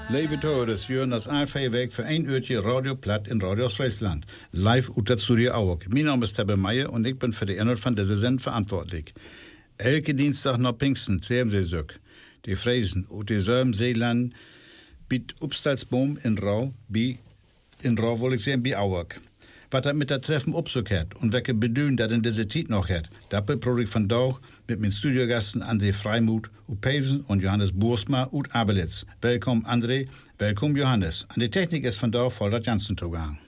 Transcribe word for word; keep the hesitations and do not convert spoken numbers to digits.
Lieve Todes, Jörn das einfach weg für ein Uurtje Radio Platt in Radio Friesland. Live uit het Studio Auwok. Mein Name ist Tebbe Meijer und ich bin für die Inhalt von dieser Sendung verantwortlich. Elke Dienstag nach Pfingsten treffen sie sich. Die Friesen uit die Sömseeland bietet Upstalsboom in Rau, bi, in Rau wollte ich sehen, bi Auwok. Was hat mit der Treffen abzugehört und welche Bedeutung das in dieser Zeit noch hat, das beprobe ich von Dauch mit meinen Studiogasten André Freimuth uit Pevesen und Johannes Boersma uit Abelitz. Willkommen André, willkommen Johannes. An die Technik ist von Dauch Volkert Janssen zugegangen.